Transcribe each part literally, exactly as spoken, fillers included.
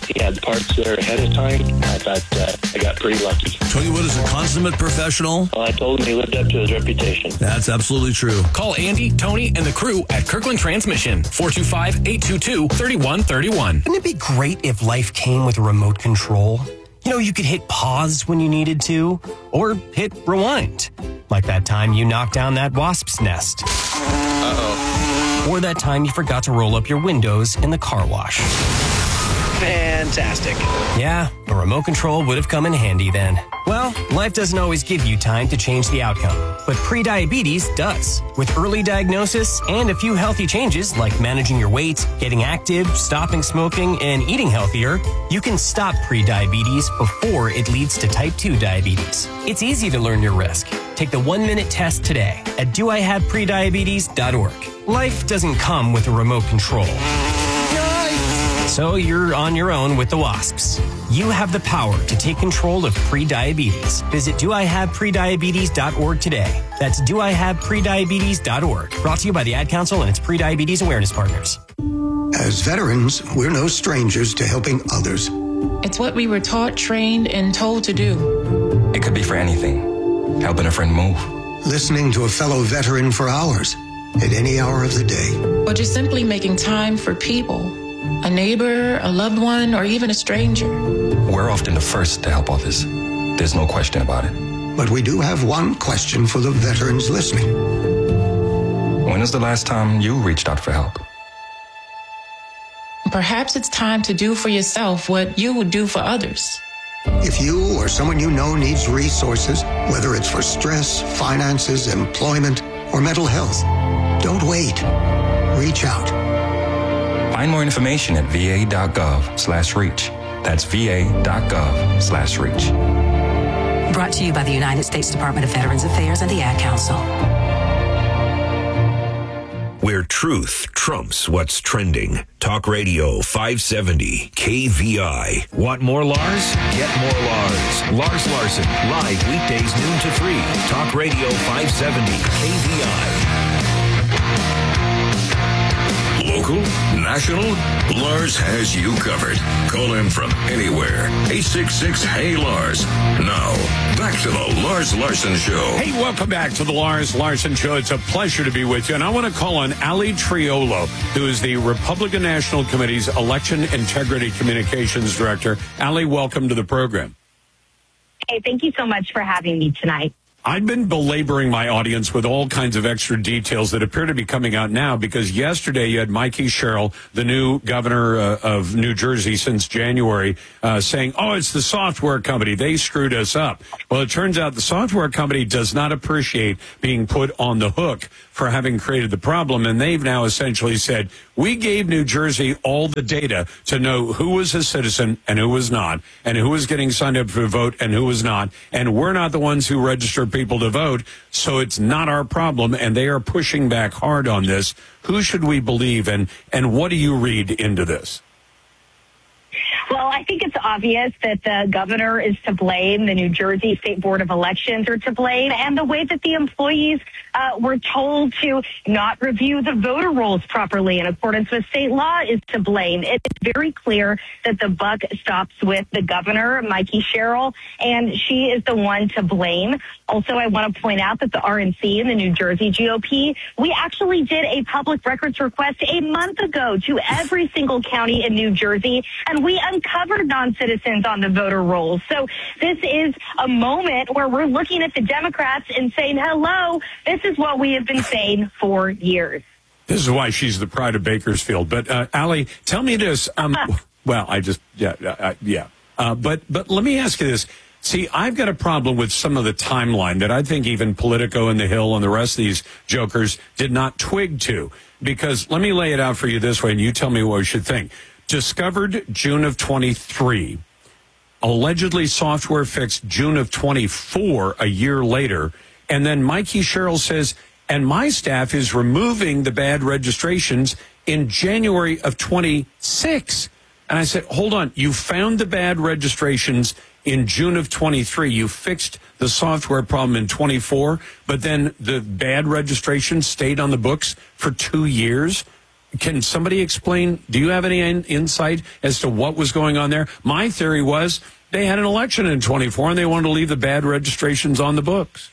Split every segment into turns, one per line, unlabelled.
he had parts there ahead of time. I thought uh, I got pretty lucky.
Tony Wood is a consummate professional.
Well, I told him he lived up to his reputation.
That's absolutely true.
Call Andy, Tony, and the crew at Kirkland Transmission, four two five, eight two two, three one three one.
Wouldn't it be great if life came with a remote control? You know, you could hit pause when you needed to, or hit rewind. Like that time you knocked down that wasp's nest.
Uh-oh.
Or that time you forgot to roll up your windows in the car wash.
Fantastic.
Yeah, a remote control would have come in handy then. Well, life doesn't always give you time to change the outcome, but prediabetes does. With early diagnosis and a few healthy changes like managing your weight, getting active, stopping smoking, and eating healthier, you can stop prediabetes before it leads to type two diabetes. It's easy to learn your risk. Take the one-minute test today at do I have prediabetes dot org. Life doesn't come with a remote control. So you're on your own with the wasps. You have the power to take control of prediabetes. Visit do I have prediabetes dot org today. That's do I have prediabetes dot org. Brought to you by the Ad Council and its prediabetes awareness partners.
As veterans, we're no strangers to helping others.
It's what we were taught, trained, and told to do.
It could be for anything. Helping a friend move.
Listening to a fellow veteran for hours, at any hour of the day.
Or just simply making time for people. A neighbor, a loved one, or even a stranger.
We're often the first to help others. There's no question about it.
But we do have one question for the veterans listening.
When is the last time you reached out for help?
Perhaps it's time to do for yourself what you would do for others.
If you or someone you know needs resources, whether it's for stress, finances, employment, or mental health, don't wait. Reach out.
Find more information at va.gov slash reach. That's va.gov slash reach.
Brought to you by the United States Department of Veterans Affairs and the Ad Council.
Where truth trumps what's trending. Talk Radio five seventy K V I. Want more Lars? Get more Lars. Lars Larson, live weekdays noon to three. Talk Radio five seventy K V I.
Local, national, Lars has you covered. Call him from anywhere. eight six six, H E Y, Lars. Now, back to the Lars Larson Show.
Hey, welcome back to the Lars Larson Show. It's a pleasure to be with you. And I want to call on Ali Triolo, who is the Republican National Committee's Election Integrity Communications Director. Ali, welcome to the program.
Hey, thank you so much for having me tonight.
I've been belaboring my audience with all kinds of extra details that appear to be coming out now because yesterday you had Mikey Sherrill, the new governor uh, of New Jersey since January, uh, saying, oh, it's the software company. They screwed us up. Well, it turns out the software company does not appreciate being put on the hook for having created the problem. And they've now essentially said, we gave New Jersey all the data to know who was a citizen and who was not, and who was getting signed up for a vote and who was not. And we're not the ones who register people to vote, so it's not our problem. And they are pushing back hard on this. Who should we believe? And, and what do you read into this?
Well, I think it's obvious that the governor is to blame, the New Jersey State Board of Elections are to blame, and the way that the employees uh, were told to not review the voter rolls properly in accordance with state law is to blame. It's very clear that the buck stops with the governor, Mikey Sherrill, and she is the one to blame. Also, I want to point out that the R N C and the New Jersey G O P, we actually did a public records request a month ago to every single county in New Jersey, and we uncovered non-citizens on the voter rolls. So this is a moment where we're looking at the Democrats and saying, hello, this is what we have been saying for years.
This is why she's the pride of Bakersfield. But, uh, Ali, tell me this. Um, well, I just, yeah, uh, yeah. Uh, but, but let me ask you this. See, I've got a problem with some of the timeline that I think even Politico and The Hill and the rest of these jokers did not twig to. Because let me lay it out for you this way, and you tell me what we should think. Discovered June of twenty-three, allegedly software fixed June of twenty-four, a year later, and then Mikey Sherrill says, and my staff is removing the bad registrations in January of twenty-six. And I said, hold on, you found the bad registrations in June of twenty-three. You fixed the software problem in twenty-four, but then the bad registration stayed on the books for two years. can somebody explain, do you have any in, insight as to what was going on there? My theory was they had an election in twenty-four and they wanted to leave the bad registrations on the books.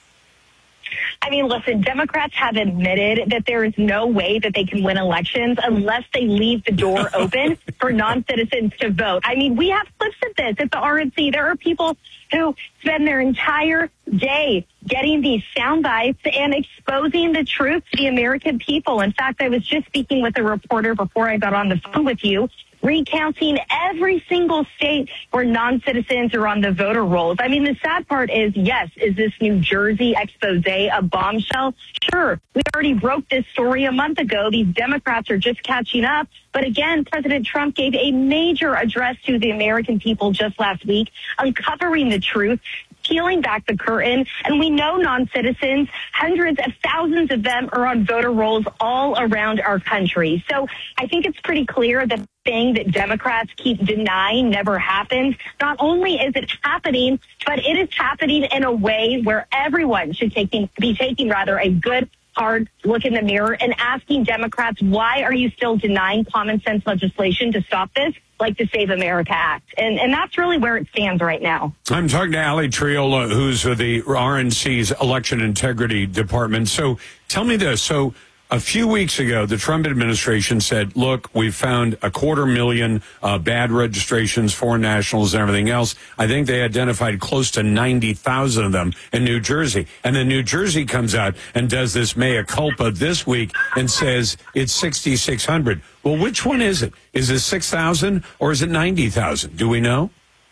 I mean, listen, Democrats have admitted that there is no way that they can win elections unless they leave the door open for non-citizens to vote. I mean, we have clips of this at the R N C. There are people who spend their entire day getting these sound bites and exposing the truth to the American people. In fact, I was just speaking with a reporter before I got on the phone with you, recounting every single state where non-citizens are on the voter rolls. I mean, the sad part is, yes, is this New Jersey expose a bombshell? Sure. We already broke this story a month ago. These Democrats are just catching up. But again, President Trump gave a major address to the American people just last week, uncovering the truth, peeling back the curtain, and we know non-citizens, hundreds of thousands of them are on voter rolls all around our country. So I think it's pretty clear that the thing that Democrats keep denying never happened. Not only is it happening, but it is happening in a way where everyone should taking, be taking rather a good hard look in the mirror and asking Democrats, why are you still denying common sense legislation to stop this, like the Save America Act? And and that's really where it stands right now.
I'm talking to Ali Triola, who's with the R N C's Election Integrity Department. So tell me this. So a few weeks ago, the Trump administration said, look, we've found a quarter million uh, bad registrations, foreign nationals and everything else. I think they identified close to ninety thousand of them in New Jersey. And then New Jersey comes out and does this mea culpa this week and says it's sixty-six hundred. Well, which one is it? Is it six thousand or is it ninety thousand? Do we know?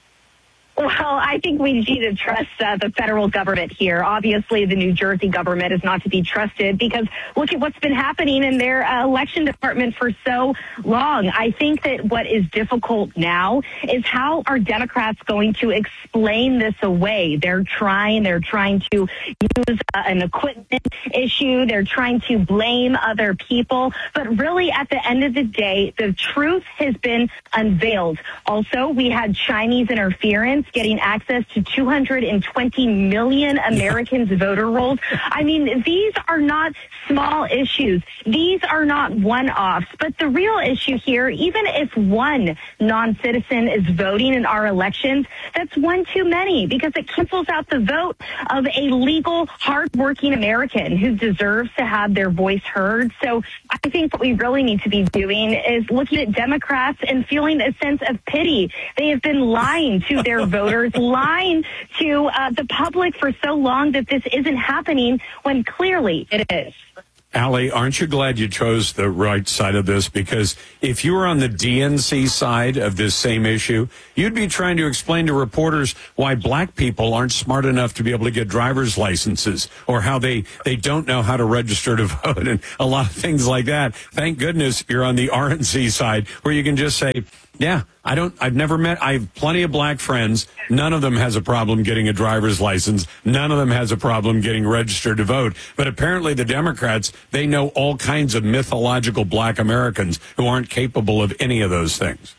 Well, I think we need to trust uh, the federal government here. Obviously, the New Jersey government is not to be trusted because look at what's been happening in their uh, election department for so long. I think that what is difficult now is how are Democrats going to explain this away? They're trying, they're trying to use uh, an equipment issue. They're trying to blame other people. But really, at the end of the day, the truth has been unveiled. Also, we had Chinese interference getting access to two hundred twenty million Americans' voter rolls. I mean, these are not small issues. These are not one-offs. But the real issue here, even if one non-citizen is voting in our elections, that's one too many because it cancels out the vote of a legal, hardworking American who deserves to have their voice heard. So I think what we really need to be doing is looking at Democrats and feeling a sense of pity. They have been lying to their voters, lying to uh, the public for so long that this isn't happening when clearly it is.
Ali, aren't you glad you chose the right side of this? Because if you were on the D N C side of this same issue, you'd be trying to explain to reporters why black people aren't smart enough to be able to get driver's licenses or how they, they don't know how to register to vote and a lot of things like that. Thank goodness you're on the R N C side where you can just say, yeah, I don't, I've never met, I have plenty of black friends. None of them has a problem getting a driver's license. None of them has a problem getting registered to vote. But apparently the Democrats, they know all kinds of mythological black Americans who aren't capable of any of those things.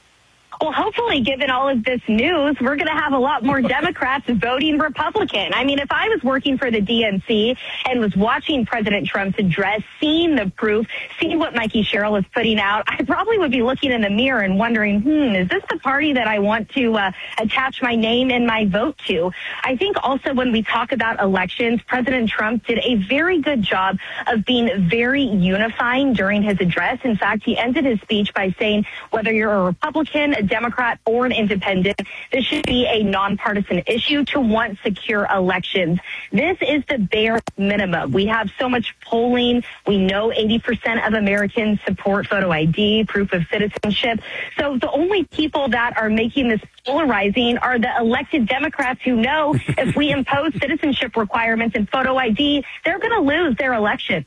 Well, hopefully, given all of this news, we're going to have a lot more Democrats voting Republican. I mean, if I was working for the D N C and was watching President Trump's address, seeing the proof, seeing what Mikey Sherrill is putting out, I probably would be looking in the mirror and wondering, hmm, is this the party that I want to uh, attach my name and my vote to? I think also when we talk about elections, President Trump did a very good job of being very unifying during his address. In fact, he ended his speech by saying, whether you're a Republican, a Democrat, or an independent, this should be a nonpartisan issue to want secure elections. This is the bare minimum. We have so much polling. We know eighty percent of Americans support photo I D, proof of citizenship. So the only people that are making this polarizing are the elected Democrats who know if we impose citizenship requirements and photo I D, they're going to lose their election.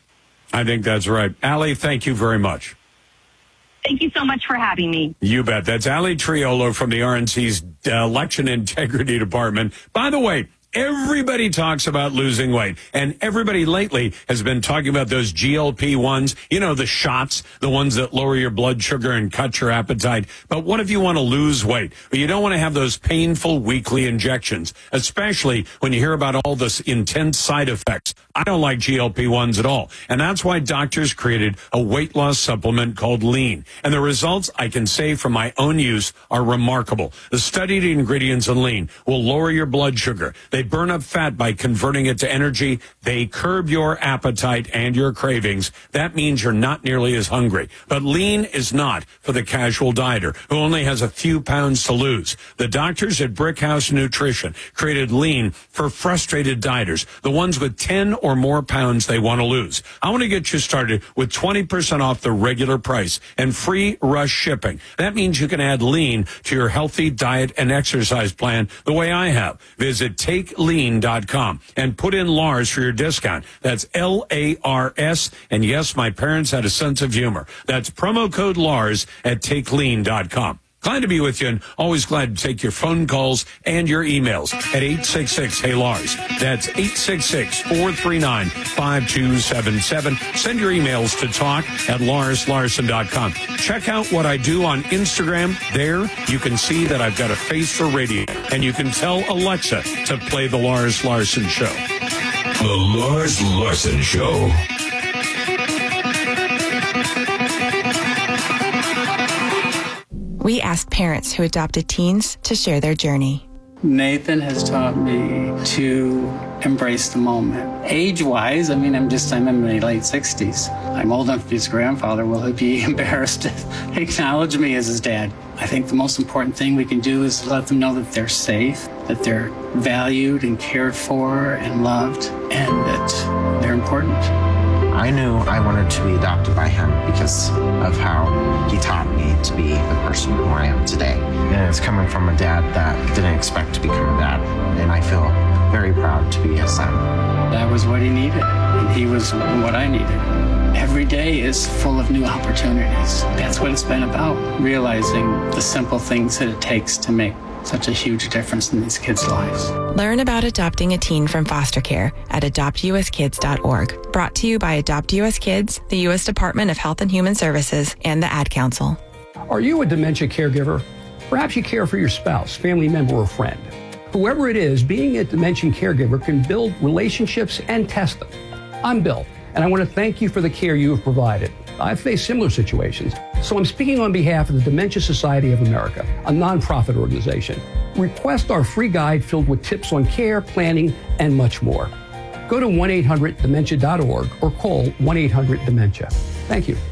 I think that's right. Ali, thank you very much.
Thank you so much for having me.
You bet. That's Ali Triola from the R N C's Election Integrity Department. By the way, Everybody talks about losing weight, and everybody lately has been talking about those G L P ones, you know, the shots, the ones that lower your blood sugar and cut your appetite. But what if you want to lose weight? Well, you don't want to have those painful weekly injections, especially when you hear about all this intense side effects. I don't like G L P ones at all, and that's why doctors created a weight loss supplement called Lean. And the results, I can say from my own use, are remarkable. The studied ingredients in Lean will lower your blood sugar. They burn up fat by converting it to energy. They curb your appetite and your cravings. That means you're not nearly as hungry. But Lean is not for the casual dieter who only has a few pounds to lose. The doctors at Brickhouse Nutrition created Lean for frustrated dieters, the ones with ten or more pounds they want to lose. I want to get you started with twenty percent off the regular price and free rush shipping. That means you can add Lean to your healthy diet and exercise plan the way I have. Visit take lean dot com and put in Lars for your discount. That's L A R S. And yes, my parents had a sense of humor. That's promo code Lars at take lean dot com. Glad to be with you, and always glad to take your phone calls and your emails at eight six six, hey Lars. That's eight six six, four three nine, five two seven seven. Send your emails to talk at lars larson dot com. Check out what I do on Instagram. There, you can see that I've got a face for radio, and you can tell Alexa to play The Lars Larson Show.
The Lars Larson Show.
We asked parents who adopted teens to share their journey.
Nathan has taught me to embrace the moment. Age-wise, I mean, I'm just, I'm in my late sixties. I'm old enough to be his grandfather. Will he be embarrassed to acknowledge me as his dad? I think the most important thing we can do is let them know that they're safe, that they're valued and cared for and loved, and that they're important.
I knew I wanted to be adopted by him because of how he taught me to be the person who I am today. And it's coming from a dad that didn't expect to become a dad. And I feel very proud to be his son.
That was what he needed, and he was what I needed. Every day is full of new opportunities. That's what it's been about, realizing the simple things that it takes to make such a huge difference in these kids' lives.
Learn about adopting a teen from foster care at adopt u s kids dot org. Brought to you by Adopt U S Kids, the U S Department of Health and Human Services, and the Ad Council.
Are you a dementia caregiver? Perhaps you care for your spouse, family member, or friend. Whoever it is, being a dementia caregiver can build relationships and test them. I'm Bill, and I want to thank you for the care you have provided. I've faced similar situations, so I'm speaking on behalf of the Dementia Society of America, a nonprofit organization. Request our free guide filled with tips on care, planning, and much more. Go to one eight hundred dementia dot org or call one eight hundred dementia. Thank you.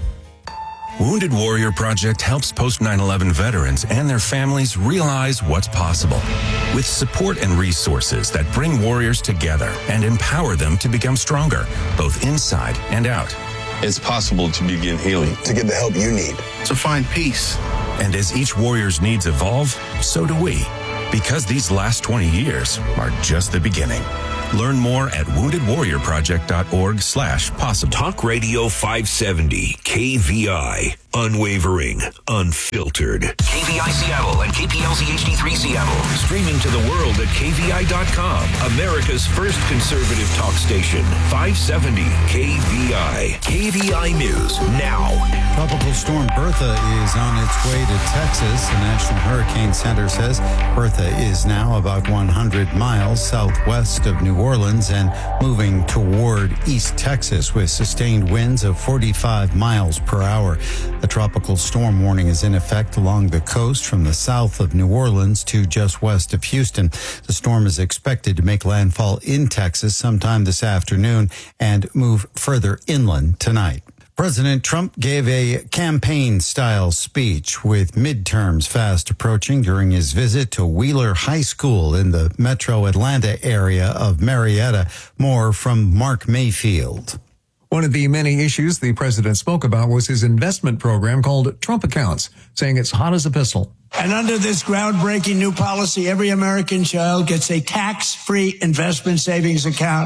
Wounded Warrior Project helps post nine eleven veterans and their families realize what's possible with support and resources that bring warriors together and empower them to become stronger, both inside and out.
It's possible to begin healing,
to get the help you need,
to find peace.
And as each warrior's needs evolve, so do we. Because these last twenty years are just the beginning. Learn more at wounded warrior project dot org slash possible.
Talk Radio five seventy, K V I. Unwavering, unfiltered.
K V I Seattle and K P L Z H D three Seattle.
Streaming to the world at K V I dot com. America's first conservative talk station. five seventy K V I. K V I News now.
Tropical storm Bertha is on its way to Texas. The National Hurricane Center says Bertha is now about one hundred miles southwest of New Orleans and moving toward East Texas with sustained winds of forty-five miles per hour. A tropical storm warning is in effect along the coast from the south of New Orleans to just west of Houston. The storm is expected to make landfall in Texas sometime this afternoon and move further inland tonight. President Trump gave a campaign-style speech with midterms fast approaching during his visit to Wheeler High School in the metro Atlanta area of Marietta. More from Mark Mayfield.
One of the many issues the president spoke about was his investment program called Trump Accounts, saying it's hot as a pistol.
And under this groundbreaking new policy, every American child gets a tax-free investment savings account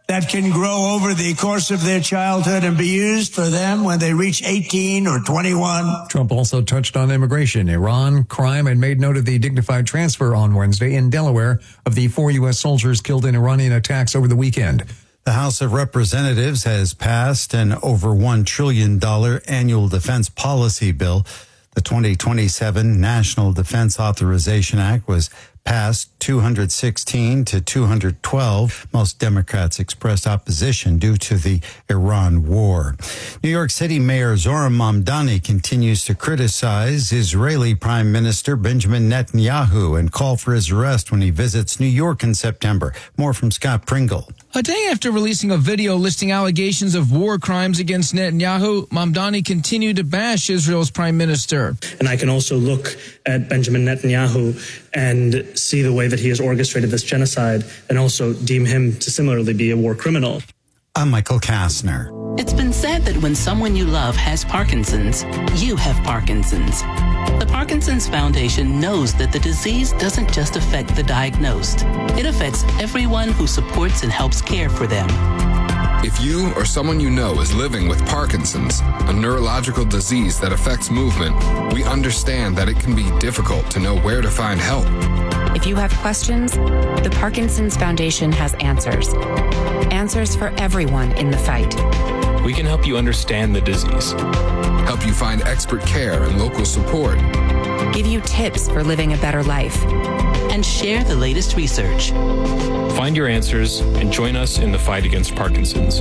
that can grow over the course of their childhood and be used for them when they reach eighteen or twenty-one.
Trump also touched on immigration, Iran, crime, and made note of the dignified transfer on Wednesday in Delaware of the four U S soldiers killed in Iranian attacks over the weekend.
The House of Representatives has passed an over one trillion dollars annual defense policy bill. The twenty twenty-seven National Defense Authorization Act was passed two hundred sixteen to two hundred twelve. Most Democrats expressed opposition due to the Iran war. New York City Mayor Zohran Mamdani continues to criticize Israeli Prime Minister Benjamin Netanyahu and call for his arrest when he visits New York in September. More from Scott Pringle.
A day after releasing a video listing allegations of war crimes against Netanyahu, Mamdani continued to bash Israel's prime minister.
And I can also look at Benjamin Netanyahu and see the way that he has orchestrated this genocide and also deem him to similarly be a war criminal.
I'm Michael Kastner.
It's been said that when someone you love has Parkinson's, you have Parkinson's. The Parkinson's Foundation knows that the disease doesn't just affect the diagnosed. It affects everyone who supports and helps care for them.
If you or someone you know is living with Parkinson's, a neurological disease that affects movement, we understand that it can be difficult to know where to find help.
If you have questions, the Parkinson's Foundation has answers. Answers for everyone in the fight.
We can help you understand the disease,
help you find expert care and local support,
give you tips for living a better life,
and share the latest research.
Find your answers and join us in the fight against Parkinson's.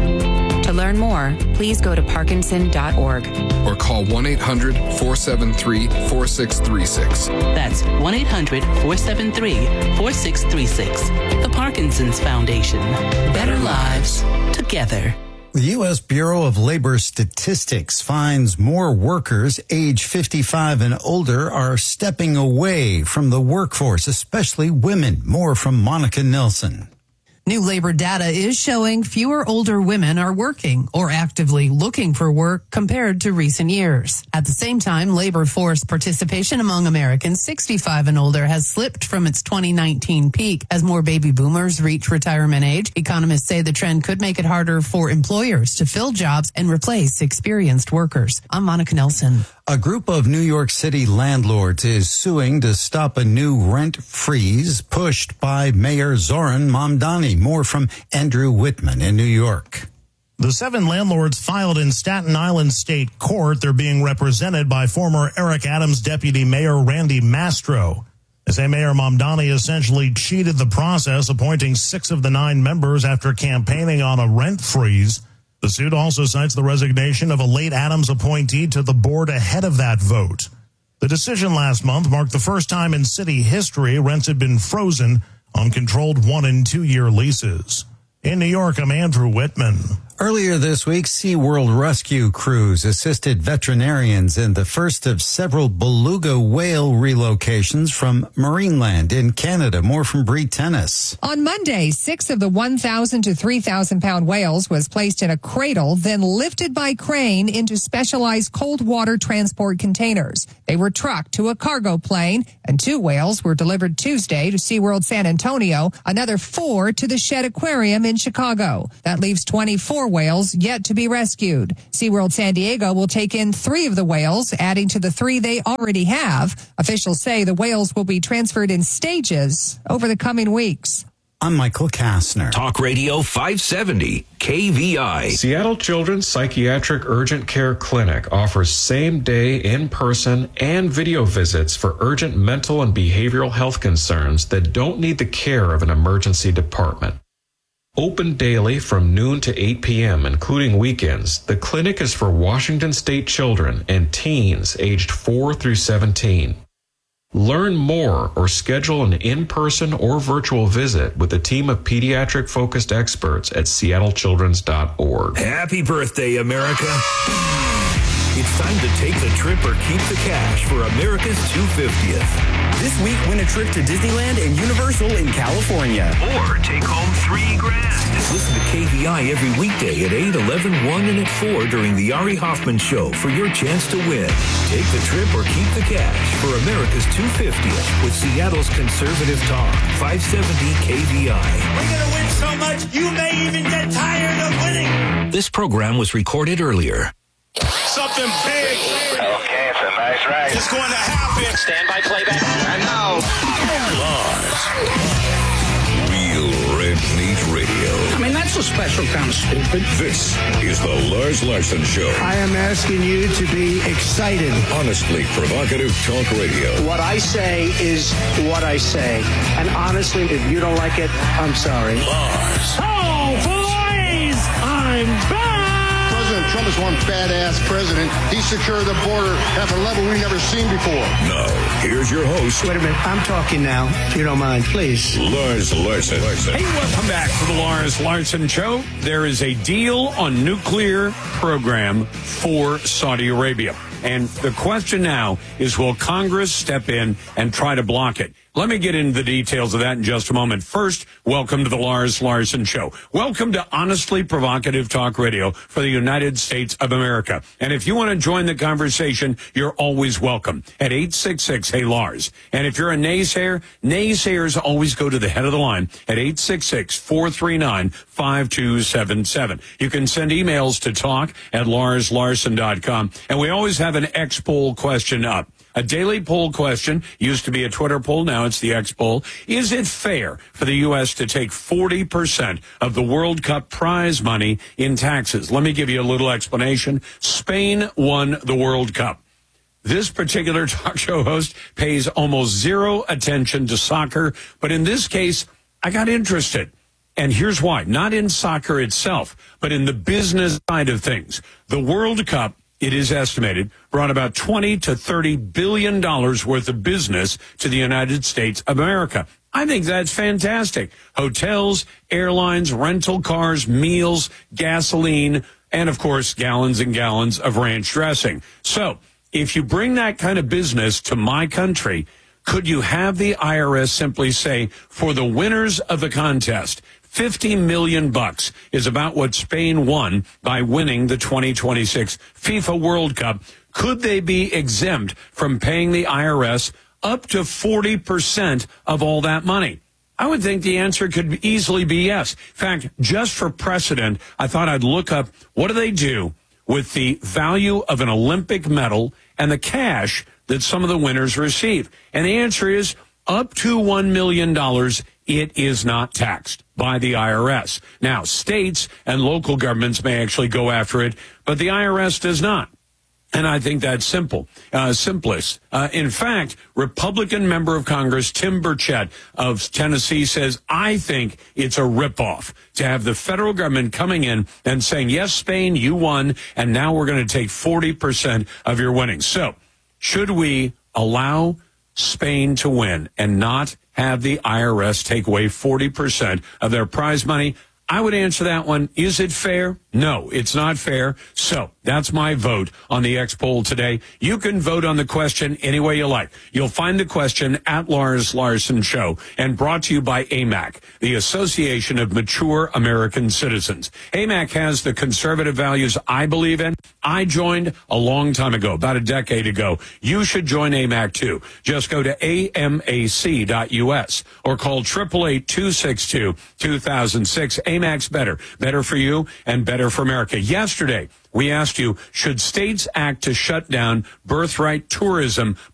To learn more, please go to parkinson dot org
or call one eight hundred four seven three four six three six.
That's one eight hundred four seven three four six three six. The Parkinson's Foundation. Better lives together.
The U S Bureau of Labor Statistics finds more workers age fifty-five and older are stepping away from the workforce, especially women. More from Monica Nelson.
New labor data is showing fewer older women are working or actively looking for work compared to recent years. At the same time, labor force participation among Americans sixty-five and older has slipped from its twenty nineteen peak as more baby boomers reach retirement age. Economists say the trend could make it harder for employers to fill jobs and replace experienced workers. I'm Monica Nelson.
A group of New York City landlords is suing to stop a new rent freeze pushed by Mayor Zohran Mamdani. More from Andrew Whitman in New York.
The seven landlords filed in Staten Island State Court. They're being represented by former Eric Adams deputy mayor Randy Mastro. They say Mayor Mamdani essentially cheated the process, appointing six of the nine members after campaigning on a rent freeze. The suit also cites the resignation of a late Adams appointee to the board ahead of that vote. The decision last month marked the first time in city history rents had been frozen on controlled one- and two-year leases. In New York, I'm Andrew Whitman.
Earlier this week, SeaWorld rescue crews assisted veterinarians in the first of several beluga whale relocations from Marineland in Canada. More from Bree Tennis.
On Monday, six of the one thousand to three thousand pound whales was placed in a cradle, then lifted by crane into specialized cold water transport containers. They were trucked to a cargo plane, and two whales were delivered Tuesday to SeaWorld San Antonio, another four to the Shedd Aquarium in Chicago. That leaves twenty-four whales yet to be rescued. SeaWorld San Diego will take in three of the whales, adding to the three they already have. Officials say the whales will be transferred in stages over the coming weeks.
I'm Michael Kastner.
Talk Radio five seventy, K V I.
Seattle Children's Psychiatric Urgent Care Clinic offers same-day, in-person, and video visits for urgent mental and behavioral health concerns that don't need the care of an emergency department. Open daily from noon to eight p.m., including weekends, the clinic is for Washington State children and teens aged four through seventeen. Learn more or schedule an in-person or virtual visit with a team of pediatric-focused experts at seattle children's dot org.
Happy birthday, America. It's time to take the trip or keep the cash for America's two hundred fiftieth.
This week, win a trip to Disneyland and Universal in California.
Or take home three grand. Listen to K V I every weekday at eight, eleven, one, and at four during the Ari Hoffman Show for your chance to win. Take the trip or keep the cash for America's two hundred fiftieth with Seattle's conservative talk, five seventy K V I.
We're going to win so much, you may even get tired of winning.
This program was recorded earlier.
Something big.
Okay, it's a nice ride.
It's going to happen.
Stand by playback. And now,
Real Red Meat Radio.
I mean, that's a special kind of stupid.
This is the Lars Larson Show.
I am asking you to be excited.
Honestly provocative talk radio.
What I say is what I say. And honestly, if you don't like it, I'm sorry.
Lars.
Oh, boys! I'm back!
President Trump is one badass president. He secured the border at a level we've never seen before.
Now, here's your host.
Wait a minute. I'm talking now. If you don't mind, please.
Lars Larson.
Hey, welcome back to the Lars Larson Show. There is a deal on nuclear program for Saudi Arabia. And the question now is, will Congress step in and try to block it? Let me get into the details of that in just a moment. First, welcome to the Lars Larson Show. Welcome to Honestly Provocative Talk Radio for the United States of America. And if you want to join the conversation, you're always welcome at eight six six, hey Lars. And if you're a naysayer, naysayers always go to the head of the line at eight six six, four three nine, five two seven seven. You can send emails to talk at lars larson dot com. And we always have an X poll question up. A daily poll question, used to be a Twitter poll, now it's the X poll. Is it fair for the U S to take forty percent of the World Cup prize money in taxes? Let me give you a little explanation. Spain won the World Cup. This particular talk show host pays almost zero attention to soccer, but in this case, I got interested. And here's why. Not in soccer itself, but in the business side of things. The World Cup, it is estimated, brought about twenty to thirty billion dollars worth of business to the United States of America. I think that's fantastic. Hotels, airlines, rental cars, meals, gasoline, and of course, gallons and gallons of ranch dressing. So if you bring that kind of business to my country, could you have the I R S simply say, for the winners of the contest, fifty million bucks is about what Spain won by winning the twenty twenty-six FIFA World Cup. Could they be exempt from paying the I R S up to forty percent of all that money? I would think the answer could easily be yes. In fact, just for precedent, I thought I'd look up what do they do with the value of an Olympic medal and the cash that some of the winners receive. And the answer is up to one million dollars. It is not taxed by the I R S. Now, states and local governments may actually go after it, but the I R S does not. And I think that's simple, uh, simplest. Uh, in fact, Republican member of Congress Tim Burchett of Tennessee says, I think it's a ripoff to have the federal government coming in and saying, yes, Spain, you won, and now we're going to take forty percent of your winnings. So should we allow Spain to win and not have the I R S take away forty percent of their prize money? I would answer that one. Is it fair? No, it's not fair. So that's my vote on the X poll today. You can vote on the question any way you like. You'll find the question at Lars Larson Show, and brought to you by A M A C, the Association of Mature American Citizens. A M A C has the conservative values I believe in. I joined a long time ago, about a decade ago. You should join A M A C too. Just go to A M A C dot U S or call eight eight eight, two six two, two thousand six. A M A C's better. Better for you and better for America. Yesterday, we asked you, should states act to shut down birthright tourism